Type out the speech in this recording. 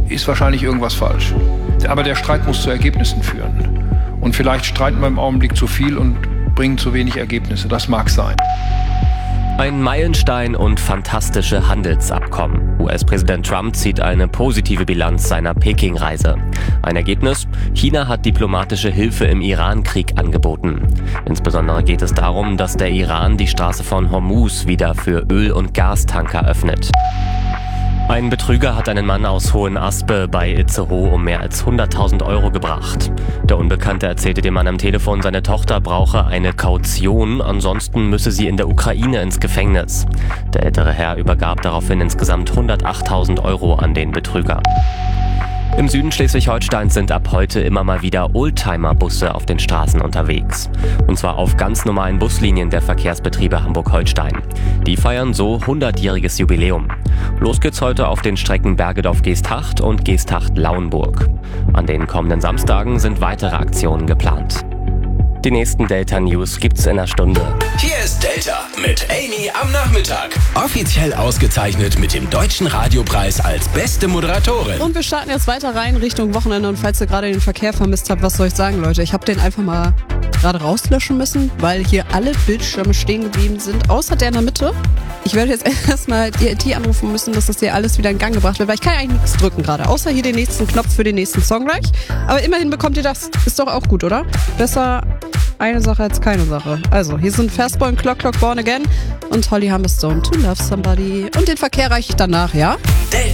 ist wahrscheinlich irgendwas falsch. Aber der Streit muss zu Ergebnissen führen. Und vielleicht streiten wir im Augenblick zu viel und bringen zu wenig Ergebnisse. Das mag sein. Ein Meilenstein und fantastische Handelsabkommen. US-Präsident Trump zieht eine positive Bilanz seiner Peking-Reise. Ein Ergebnis? China hat diplomatische Hilfe im Iran-Krieg angeboten. Insbesondere geht es darum, dass der Iran die Straße von Hormuz wieder für Öl- und Gastanker öffnet. Ein Betrüger hat einen Mann aus Hohenaspe bei Itzehoe um mehr als 100.000 Euro gebracht. Der Unbekannte erzählte dem Mann am Telefon, seine Tochter brauche eine Kaution, ansonsten müsse sie in der Ukraine ins Gefängnis. Der ältere Herr übergab daraufhin insgesamt 108.000 Euro an den Betrüger. Im Süden Schleswig-Holsteins sind ab heute immer mal wieder Oldtimer-Busse auf den Straßen unterwegs. Und zwar auf ganz normalen Buslinien der Verkehrsbetriebe Hamburg-Holstein. Die feiern so 100-jähriges Jubiläum. Los geht's heute auf den Strecken Bergedorf-Geesthacht und Geesthacht-Lauenburg. An den kommenden Samstagen sind weitere Aktionen geplant. Die nächsten Delta-News gibt's in einer Stunde. Hier ist Delta mit Amy am Nachmittag. Offiziell ausgezeichnet mit dem Deutschen Radiopreis als beste Moderatorin. Und wir starten jetzt weiter rein Richtung Wochenende. Und falls ihr gerade den Verkehr vermisst habt, was soll ich sagen, Leute? Ich habe den einfach mal gerade rauslöschen müssen, weil hier alle Bildschirme stehen geblieben sind, außer der in der Mitte. Ich werde jetzt erstmal die IT anrufen müssen, dass das hier alles wieder in Gang gebracht wird, weil ich kann ja eigentlich nichts drücken gerade, außer hier den nächsten Knopf für den nächsten Song gleich. Aber immerhin bekommt ihr das. Ist doch auch gut, oder? Besser eine Sache als keine Sache. Also, hier sind Fastball und Clock Clock Born Again und Holly Humberstone, To Love Somebody. Und den Verkehr reiche ich danach, ja? Delta.